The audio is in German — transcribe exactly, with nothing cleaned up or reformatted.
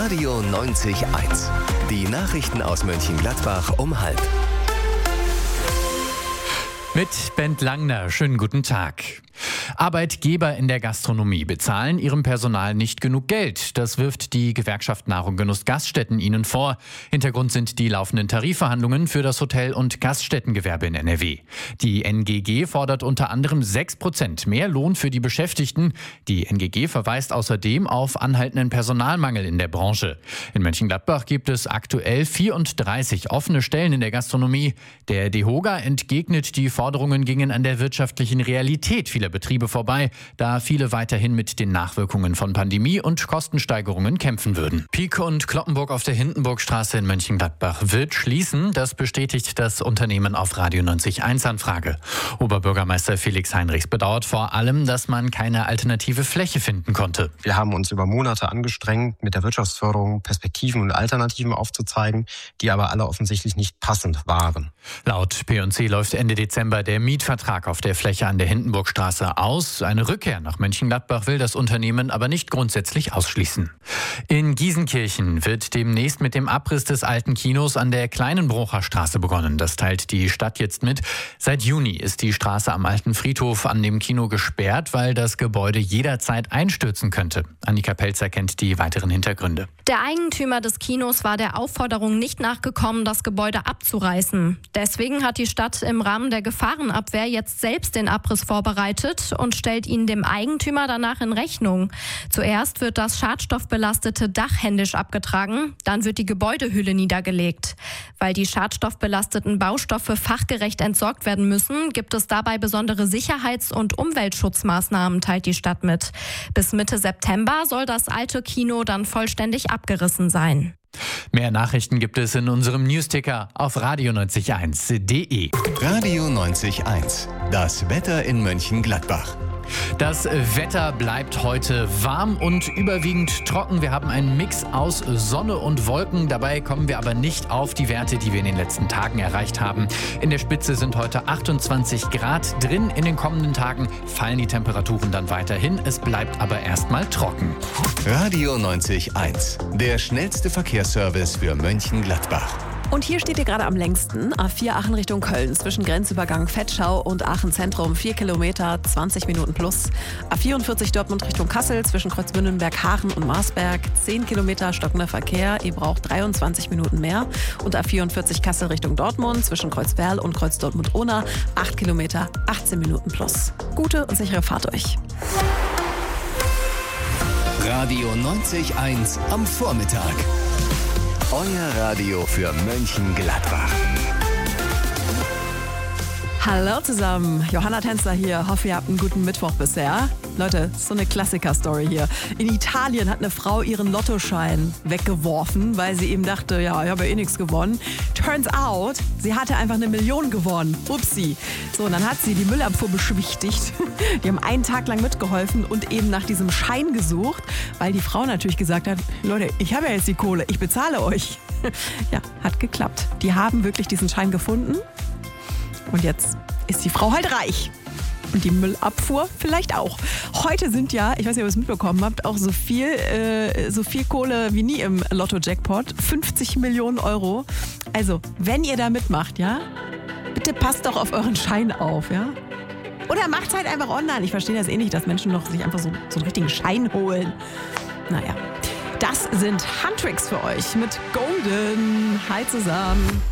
Radio neunzig eins. Die Nachrichten aus Mönchengladbach um halb. Mit Bent Langner, schönen guten Tag. Arbeitgeber in der Gastronomie bezahlen ihrem Personal nicht genug Geld. Das wirft die Gewerkschaft Nahrung Genuss Gaststätten ihnen vor. Hintergrund sind die laufenden Tarifverhandlungen für das Hotel- und Gaststättengewerbe in N R W. Die N G G fordert unter anderem sechs Prozent mehr Lohn für die Beschäftigten. Die N G G verweist außerdem auf anhaltenden Personalmangel in der Branche. In Mönchengladbach gibt es aktuell vierunddreißig offene Stellen in der Gastronomie. Der DEHOGA entgegnet, die Forderungen gingen an der wirtschaftlichen Realität vieler Betriebe vorbei, da viele weiterhin mit den Nachwirkungen von Pandemie und Kostensteigerungen kämpfen würden. Pieck und Cloppenburg auf der Hindenburgstraße in Mönchengladbach wird schließen. Das bestätigt das Unternehmen auf Radio neunzig eins Anfrage. Oberbürgermeister Felix Heinrichs bedauert vor allem, dass man keine alternative Fläche finden konnte. Wir haben uns über Monate angestrengt, mit der Wirtschaftsförderung Perspektiven und Alternativen aufzuzeigen, die aber alle offensichtlich nicht passend waren. Laut P und C läuft Ende Dezember der Mietvertrag auf der Fläche an der Hindenburgstraße aus. Eine Rückkehr nach Mönchengladbach will das Unternehmen aber nicht grundsätzlich ausschließen. In Giesenkirchen wird demnächst mit dem Abriss des alten Kinos an der Kleinenbrocher Straße begonnen. Das teilt die Stadt jetzt mit. Seit Juni ist die Straße am alten Friedhof an dem Kino gesperrt, weil das Gebäude jederzeit einstürzen könnte. Annika Pelzer kennt die weiteren Hintergründe. Der Eigentümer des Kinos war der Aufforderung nicht nachgekommen, das Gebäude abzureißen. Deswegen hat die Stadt im Rahmen der Gefahrenabwehr jetzt selbst den Abriss vorbereitet und stellt ihn dem Eigentümer danach in Rechnung. Zuerst wird das schadstoffbelastete Dach händisch abgetragen, dann wird die Gebäudehülle niedergelegt. Weil die schadstoffbelasteten Baustoffe fachgerecht entsorgt werden müssen, gibt es dabei besondere Sicherheits- und Umweltschutzmaßnahmen, teilt die Stadt mit. Bis Mitte September soll das alte Kino dann vollständig abgerissen sein. Mehr Nachrichten gibt es in unserem Newsticker auf radio neunzig eins punkt de. Radio neunzig eins. Das Wetter in Mönchengladbach. Das Wetter bleibt heute warm und überwiegend trocken. Wir haben einen Mix aus Sonne und Wolken. Dabei kommen wir aber nicht auf die Werte, die wir in den letzten Tagen erreicht haben. In der Spitze sind heute achtundzwanzig Grad drin. In den kommenden Tagen fallen die Temperaturen dann weiterhin. Es bleibt aber erstmal trocken. Radio neunzig eins. Der schnellste Verkehrsservice für Mönchengladbach. Und hier steht ihr gerade am längsten. A vier Aachen Richtung Köln zwischen Grenzübergang Vetschau und Aachen Zentrum. vier Kilometer, zwanzig Minuten plus. A vierundvierzig Dortmund Richtung Kassel zwischen Kreuzbünnenberg, Hachen und Marsberg. zehn Kilometer stockender Verkehr. Ihr braucht dreiundzwanzig Minuten mehr. Und A vierundvierzig Kassel Richtung Dortmund zwischen Kreuzwerl und Kreuz Dortmund-Ohna. acht Kilometer, achtzehn Minuten plus. Gute und sichere Fahrt euch. Radio neunzig eins am Vormittag. Euer Radio für Mönchengladbach. Hallo zusammen, Johanna Tänzer hier. Hoffe, ihr habt einen guten Mittwoch bisher. Leute, so eine Klassiker-Story hier. In Italien hat eine Frau ihren Lottoschein weggeworfen, weil sie eben dachte, ja, ich habe ja eh nichts gewonnen. Turns out, sie hatte einfach eine Million gewonnen. Upsi. So, und dann hat sie die Müllabfuhr beschwichtigt. Die haben einen Tag lang mitgeholfen und eben nach diesem Schein gesucht, weil die Frau natürlich gesagt hat, Leute, ich habe ja jetzt die Kohle, ich bezahle euch. Ja, hat geklappt. Die haben wirklich diesen Schein gefunden. Und jetzt ist die Frau halt reich. Und die Müllabfuhr vielleicht auch. Heute sind ja, ich weiß nicht, ob ihr es mitbekommen habt, auch so viel, äh, so viel Kohle wie nie im Lotto-Jackpot. fünfzig Millionen Euro. Also, wenn ihr da mitmacht, ja, bitte passt doch auf euren Schein auf, ja. Oder macht's halt einfach online. Ich verstehe das eh nicht, dass Menschen noch sich einfach so, so einen richtigen Schein holen. Naja, das sind Handtricks für euch mit Golden. Hi zusammen.